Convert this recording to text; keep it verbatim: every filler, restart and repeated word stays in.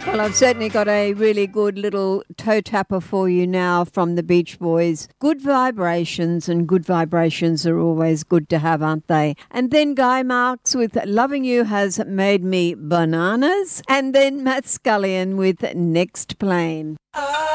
Well, I've certainly got a really good little toe tapper for you now from the Beach Boys. Good vibrations, and good vibrations are always good to have, aren't they? And then Guy Marks with Loving You Has Made Me Bananas. And then Matt Scullion with Next Plane.